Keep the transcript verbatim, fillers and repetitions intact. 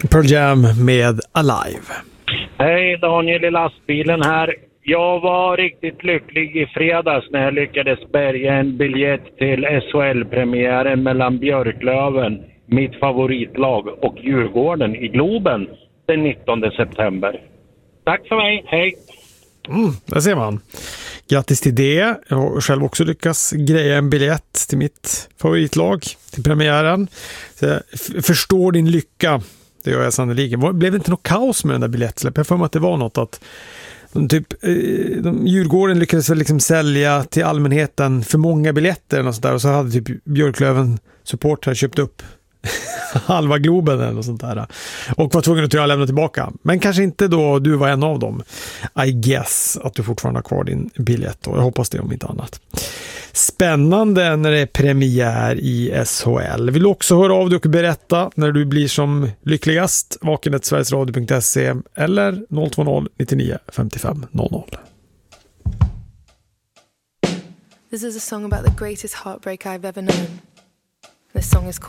Pearl Jam med Alive. Hej, Daniel i lastbilen här. Jag var riktigt lycklig i fredags när jag lyckades bärga en biljett till S H L-premiären mellan Björklöven, mitt favoritlag, och Djurgården i Globen den nittonde september. Tack för mig, hej! Mm, där ser man. Grattis till det. Jag har själv också lyckats greja en biljett till mitt favoritlag till premiären. Så jag f- förstår din lycka. Det gör jag sannoliken. Blev det inte något kaos med den där biljettsläpp? Jag får mig att det var något att de typ, de, Djurgården lyckades väl liksom sälja till allmänheten för många biljetter och, sånt där, och så hade typ Björklöven supportrar köpt upp halva Globen eller något sånt där och var tvungen att jag lämna tillbaka. Men kanske inte då du var en av dem. I guess att du fortfarande har kvar din biljett, och jag hoppas det om inte annat. Spännande när det är premiär i S H L. Vill du också höra av dig och berätta när du blir som lyckligast? vakenet sverigesradio punkt se eller noll två noll nittionio femtiofem noll noll. This is a song about the greatest heartbreak I've ever known. This song is called